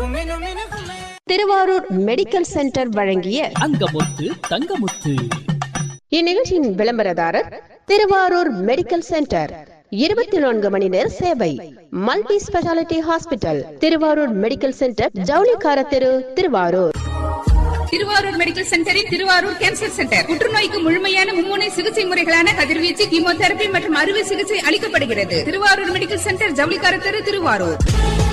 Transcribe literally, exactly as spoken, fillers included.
Thiruvarur medical centre வழங்கிய அங்கமுத்து தங்கமுத்து. இந்நிகழ்ச்சியின் விளம்பரதாரர் திருவாரூர் மெடிக்கல் சென்டர். இருபத்தி நான்கு மணி நேர சேவை. Multi speciality hospital. Thiruvarur medical centre, ஜவுளிக்கார தெரு, திருவாரூர். திருவாரூர் மெடிக்கல் சென்டரில் திருவாரூர் கேன்சர் சென்டர். புற்றுநோய்க்கு முழுமையான மும்முனை சிகிச்சை முறைகளான கதிர்வீச்சு, கீமோதெரபி மற்றும் அறுவை சிகிச்சை அளிக்கப்படுகிறது. திருவாரூர் மெடிக்கல் சென்டர், ஜவுளிக்கார தெரு, திருவாரூர்.